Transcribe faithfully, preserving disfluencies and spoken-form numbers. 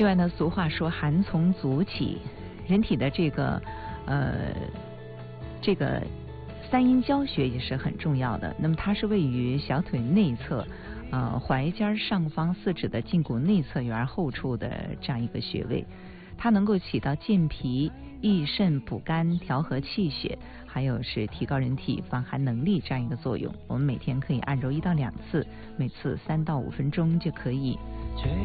另外呢，俗话说寒从足起，人体的这个呃这个三阴交穴也是很重要的。那么它是位于小腿内侧呃踝尖上方四指的胫骨内侧缘而后处的这样一个穴位，它能够起到健脾益肾补肝调和气血，还有是提高人体防寒能力这样一个作用。我们每天可以按揉一到两次，每次三到五分钟就可以。